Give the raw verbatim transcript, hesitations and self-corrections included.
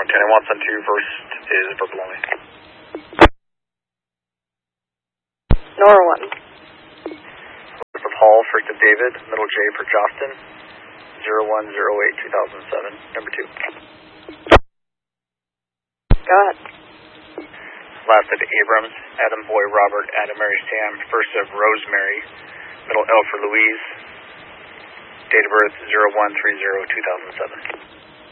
one ten, Watson two, first is purple only. Nora one. Of Hall, first of David, middle J for Jostin, zero one zero eight two thousand seven, number two. Go ahead. Last of Abrams, Adam Boy Robert, Adam Mary Sam, first of Rosemary, middle L for Louise, date of birth zero one three zero two thousand seven.